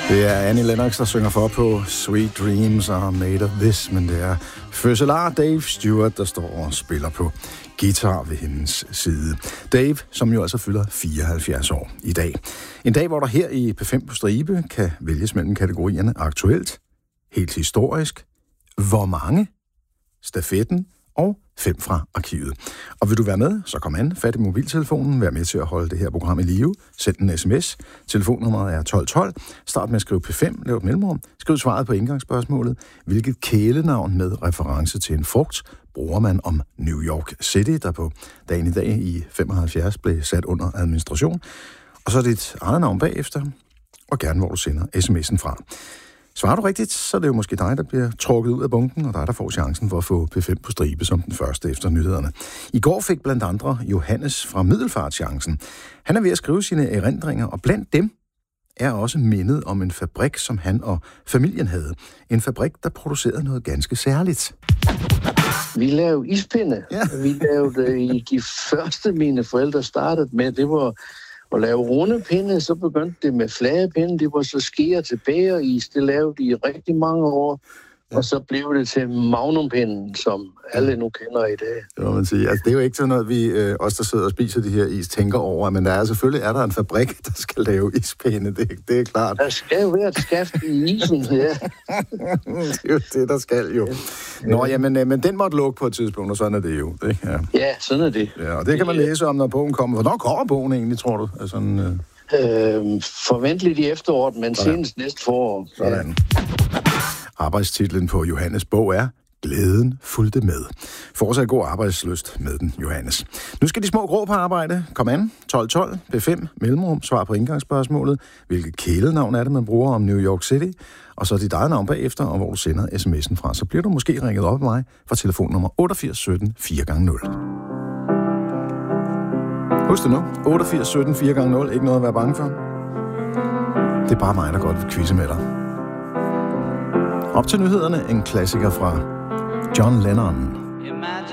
Det er Annie Lennox, der synger for på Sweet Dreams are made of this, men det er fødselar Dave Stewart, der står og spiller på guitar ved hendes side. Dave, som jo altså fylder 74 år i dag. En dag, hvor der her i P5 på stribe kan vælges mellem kategorierne aktuelt, helt historisk, hvor mange, stafetten og 5 fra arkivet. Og vil du være med, så kom an, fat i mobiltelefonen, vær med til at holde det her program i live, send en sms, telefonnummeret er 1212, start med at skrive P5, lav et mellemrum, skriv svaret på indgangsspørgsmålet, hvilket kælenavn med reference til en frugt bruger man om New York City, der på dagen i dag i 75 blev sat under administration, og så er det et andet navn bagefter, og gerne hvor du sender sms'en fra. Svarer du rigtigt, så er det jo måske dig, der bliver trukket ud af bunken, og dig, der får chancen for at få P5 på stribe som den første efter nyhederne. I går fik blandt andre Johannes fra Middelfart chancen. Han er ved at skrive sine erindringer, og blandt dem er også mindet om en fabrik, som han og familien havde. En fabrik, der producerede noget ganske særligt. Vi lavede ispinde. Ja. Vi lavede i de første, mine forældre startede med, det var at lave runde pinde, så begyndte det med flade pinde. Det var så skier til bageris. Det lavede de i rigtig mange år. Ja. Og så blev det til magnumpinden, som alle nu kender i dag. Det må man sige. Altså, det er jo ikke sådan noget, vi os, der sidder og spiser de her is, tænker over. Men der er selvfølgelig en fabrik, der skal lave ispinde. Det er klart. Der skal jo være et skaft i isen her. Det er jo det, der skal jo. Nå, men den måtte lukke på et tidspunkt, og sådan er det jo. Ikke? Ja, sådan er det. Ja, og det kan man læse om, når bogen kommer. Hvornår kommer bogen egentlig, tror du? Altså, forventeligt i efteråret, men senest næste forår. Sådan. Arbejdstitlen på Johannes' bog er Glæden fulgte med. Fortsat god arbejdslyst med den, Johannes. Nu skal de små grå på arbejde. Kom an. 1212, P5, mellemrum, svar på indgangsspørgsmålet. Hvilket kælenavn er det, man bruger om New York City? Og så dit eget navn bagefter, og hvor du sender sms'en fra. Så bliver du måske ringet op af mig fra telefonnummer 88 17 4x0. Husk det nu. 88 17 4x0. Ikke noget at være bange for. Det er bare mig, der godt vil quizze med dig. Op til nyhederne, en klassiker fra John Lennon.